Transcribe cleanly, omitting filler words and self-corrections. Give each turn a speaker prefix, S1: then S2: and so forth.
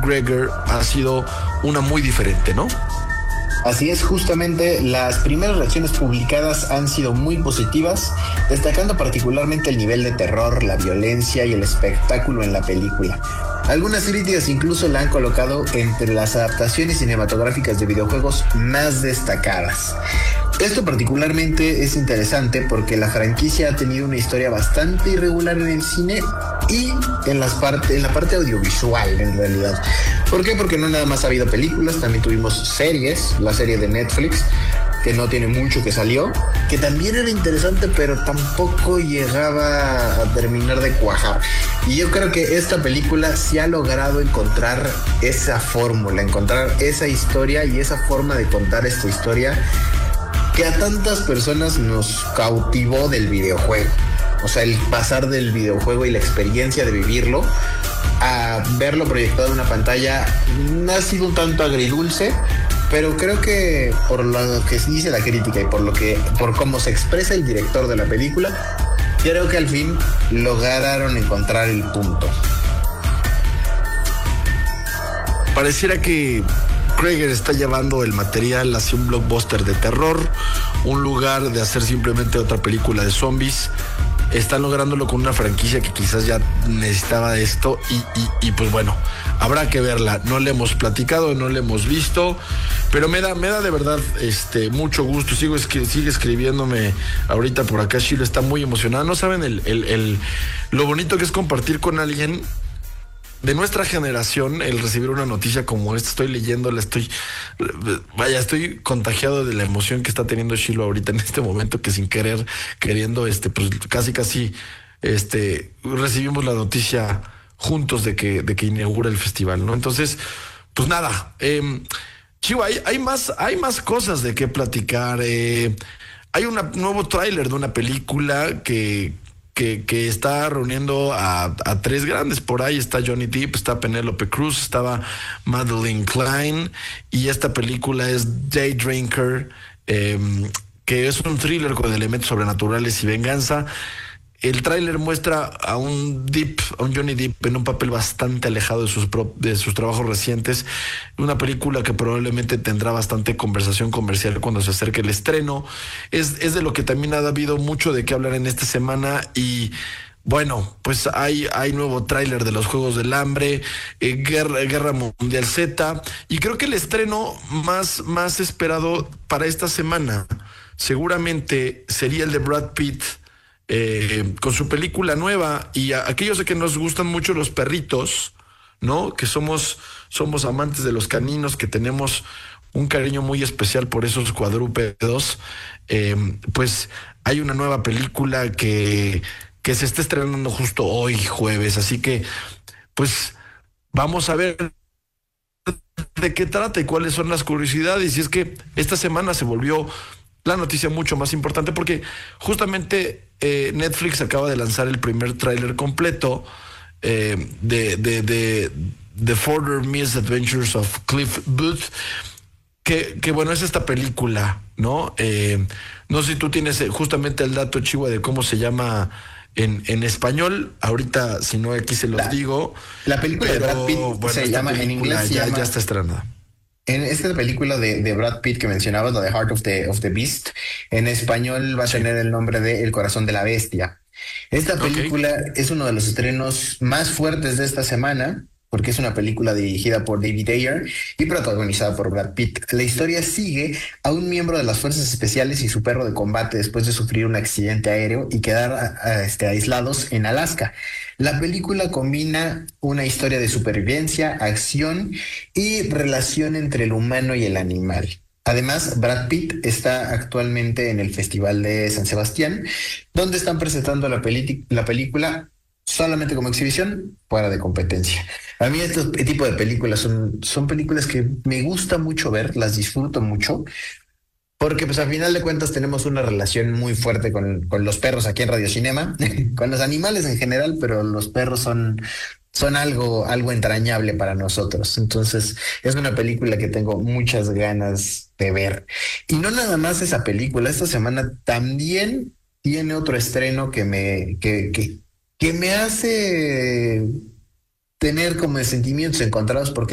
S1: McGregor ha sido una muy diferente, ¿no?
S2: Así es, justamente las primeras reacciones publicadas han sido muy positivas, destacando particularmente el nivel de terror, la violencia y el espectáculo en la película. Algunas críticas incluso la han colocado entre las adaptaciones cinematográficas de videojuegos más destacadas. Esto particularmente es interesante porque la franquicia ha tenido una historia bastante irregular en el cine y en la parte audiovisual, en realidad. ¿Por qué? Porque no nada más ha habido películas, también tuvimos series, la serie de Netflix, que no tiene mucho que salió, que también era interesante, pero tampoco llegaba a terminar de cuajar. Y yo creo que esta película sí ha logrado encontrar esa fórmula, encontrar esa historia y esa forma de contar esta historia que a tantas personas nos cautivó del videojuego. O sea, el pasar del videojuego y la experiencia de vivirlo a verlo proyectado en una pantalla ha sido un tanto agridulce, pero creo que por lo que dice la crítica y por cómo se expresa el director de la película, creo que al fin lograron encontrar el punto.
S1: Pareciera que Crager está llevando el material hacia un blockbuster de terror, un lugar de hacer simplemente otra película de zombies. Están lográndolo con una franquicia que quizás ya necesitaba esto y pues bueno, habrá que verla. No le hemos platicado, no le hemos visto, pero me da de verdad mucho gusto. Sigue escribiéndome ahorita por acá. Shilo está muy emocionada. No saben lo bonito que es compartir con alguien de nuestra generación el recibir una noticia como esta. Estoy leyéndola, estoy contagiado de la emoción que está teniendo Shilo ahorita en este momento, que sin querer, queriendo, pues casi recibimos la noticia juntos de que inaugura el festival, ¿no? Entonces, pues nada, Chivo, hay más cosas de qué platicar. Hay un nuevo tráiler de una película que está reuniendo a tres grandes. Por ahí está Johnny Depp, está Penélope Cruz, estaba Madeline Klein, y esta película es Day Drinker, que es un thriller con elementos sobrenaturales y venganza. El tráiler muestra a un Johnny Depp en un papel bastante alejado de sus trabajos recientes. Una película que probablemente tendrá bastante conversación comercial cuando se acerque el estreno. Es de lo que también ha habido mucho de qué hablar en esta semana. Y bueno, pues hay nuevo tráiler de los Juegos del Hambre, Guerra Mundial Z. Y creo que el estreno más esperado para esta semana seguramente sería el de Brad Pitt, con su película nueva. Y a aquellos de que nos gustan mucho los perritos, ¿no? Que somos amantes de los caninos, que tenemos un cariño muy especial por esos cuadrúpedos, pues hay una nueva película que se está estrenando justo hoy, jueves. Así que, pues, vamos a ver de qué trata y cuáles son las curiosidades. Y es que esta semana se volvió la noticia mucho más importante porque justamente Netflix acaba de lanzar el primer tráiler completo de The Further Misadventures of Cliff Booth, que bueno, es esta película, ¿no? No sé si tú tienes justamente el dato, Chihuahua, de cómo se llama en español. Ahorita, si no, aquí se los digo.
S2: La película de Brad Pitt se llama, en inglés
S1: ya está estrenada.
S2: En esta película de Brad Pitt que mencionabas, la de Heart of the Beast, en español va a tener el nombre de El Corazón de la Bestia. Esta película es uno de los estrenos más fuertes de esta semana, porque es una película dirigida por David Ayer y protagonizada por Brad Pitt. La historia sigue a un miembro de las Fuerzas Especiales y su perro de combate después de sufrir un accidente aéreo y quedar aislados en Alaska. La película combina una historia de supervivencia, acción y relación entre el humano y el animal. Además, Brad Pitt está actualmente en el Festival de San Sebastián, donde están presentando la película solamente como exhibición, fuera de competencia. A mí este tipo de películas son películas que me gusta mucho ver, las disfruto mucho, porque pues al final de cuentas tenemos una relación muy fuerte con los perros aquí en Radio Cinema, con los animales en general, pero los perros son algo entrañable para nosotros. Entonces es una película que tengo muchas ganas de ver. Y no nada más esa película, esta semana también tiene otro estreno que me hace tener como sentimientos encontrados, porque